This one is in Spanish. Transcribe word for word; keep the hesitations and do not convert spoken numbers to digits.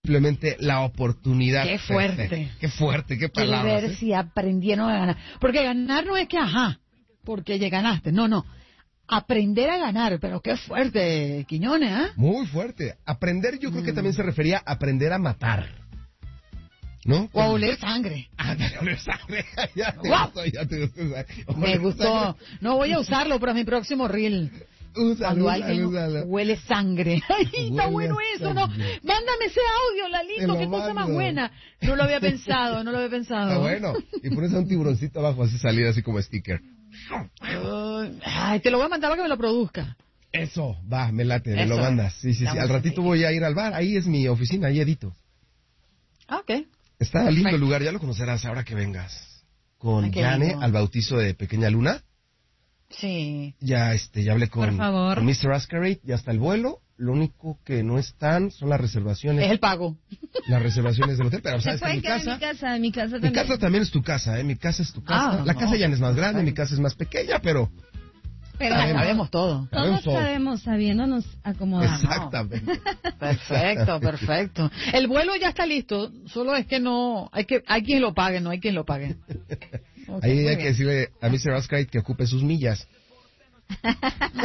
simplemente la oportunidad. Qué fuerte. Perfecta. Qué fuerte, qué Quiero palabras. ver ¿eh? si aprendieron a ganar. Porque ganar no es que, ajá, porque ya ganaste. No, no. Aprender a ganar. Pero qué fuerte, Quiñones, ¿ah? ¿eh? Muy fuerte. Aprender yo creo que Mm. también se refería a aprender a matar. ¿No? O a oler sangre. Ah, a oler sangre. Ya te ¡Guau! gustó, ya te gustó. Me Oler gustó. sangre. No voy a usarlo para mi próximo reel. Úsalo, Cuando úsalo, alguien úsalo. huele sangre. Ay, está Huele bueno a eso, ¿no? sangre. Mándame ese audio, Te Lalito, lo qué cosa más mando. buena. No lo había pensado, no lo había pensado. Está bueno. Y pones a un tiburoncito abajo, así salir así como sticker. Ay, ay, te lo voy a mandar para que me lo produzca. Eso, va, me late, me Eso. lo mandas. Sí, sí, sí. Estamos Al ratito aquí. voy a ir al bar. Ahí es mi oficina, ahí edito. Ah, ok. Está lindo Perfecto. el lugar, ya lo conocerás ahora que vengas. Con Ay, qué Yane lindo. al bautizo de Pequeña Luna. Sí. Ya este ya hablé con, Por favor. con mister Ascarate, ya está el vuelo. Lo único que no están son las reservaciones. Es el pago. Las reservaciones del hotel, pero Se sabes que pueden mi quedar en casa, mi casa, mi casa mi también. casa también es tu casa, ¿eh? Mi casa es tu casa. Ah, la no. casa ya no es más grande, mi casa es más pequeña, pero... Pero Ya Sabemos. sabemos todo. Sabemos todos todo. sabemos, sabiéndonos acomodar. Exactamente. Perfecto, perfecto. El vuelo ya está listo, solo es que no, hay que, hay quien lo pague, no hay quien lo pague. Ok, Ahí muy hay bien. que decirle a mister Ascarate que ocupe sus millas.